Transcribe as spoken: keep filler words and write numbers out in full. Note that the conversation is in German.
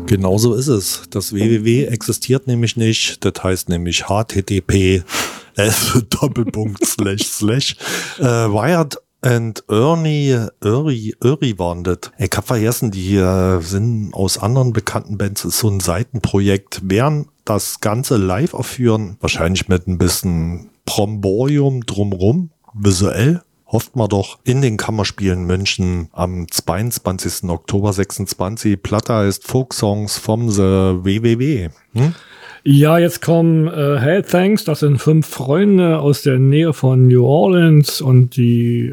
Genau so ist es. Das www existiert nämlich nicht. Das heißt nämlich H T T P S Doppelpunkt slash slash äh, Wired and Ernie, Ernie, Ernie waren das. Ich hab vergessen, die äh, sind aus anderen bekannten Bands, das ist so ein Seitenprojekt, werden das Ganze live aufführen, wahrscheinlich mit ein bisschen Bromborium drumrum, visuell. Hofft man doch, in den Kammerspielen München am zweiundzwanzigsten Oktober sechsundzwanzig. Platte heißt Folk Songs vom The W W W. Hm? Ja, jetzt kommen äh, Hey Thanks, das sind fünf Freunde aus der Nähe von New Orleans und die